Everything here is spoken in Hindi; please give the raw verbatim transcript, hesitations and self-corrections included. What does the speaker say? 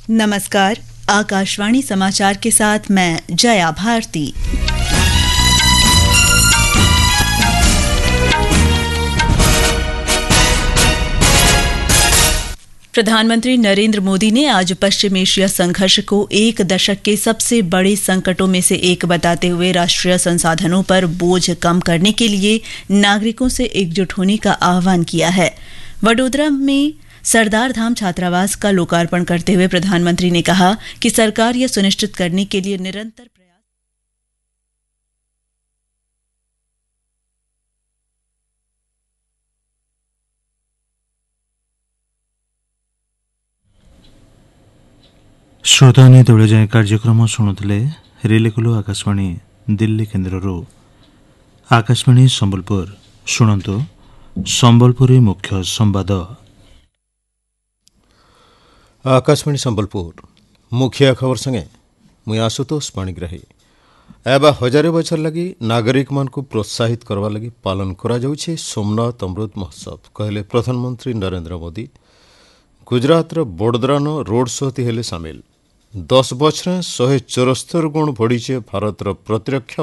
नमस्कार, आकाशवाणी समाचार के साथ मैं जया भारती। प्रधानमंत्री नरेंद्र मोदी ने आज पश्चिम एशिया संघर्ष को एक दशक के सबसे बड़े संकटों में से एक बताते हुए राष्ट्रीय संसाधनों पर बोझ कम करने के लिए नागरिकों से एकजुट होने का आह्वान किया है। वडोदरा में सरदार धाम छात्रावास का लोकार्पण करते हुए प्रधानमंत्री ने कहा कि सरकार यह सुनिश्चित करने के लिए निरंतर प्रयास श्रोता ने दौड़े जाए कार्यक्रम शुणुले रिलेकुलु आकाशवाणी दिल्ली केन्द्र आकाशवाणी संबलपुर शुणु संबलपुरी मुख्य संवाद। आकाशवाणी संबलपुर मुखिया खबर संगे मुई आशुतोष पाणिग्राही। एबा हजारे बछर लगी नागरिक मान को प्रोत्साहित करवा लगी पालन करा जाउछे सोमनाथ अमृत महोत्सव कहले प्रधानमंत्री नरेंद्र मोदी। गुजरात रो वडोदरा नो रोड शो ती हेले शामिल। दस वर्ष शहे चौहत्तर गुण बढ़ीचे भारत रो प्रतिरक्षा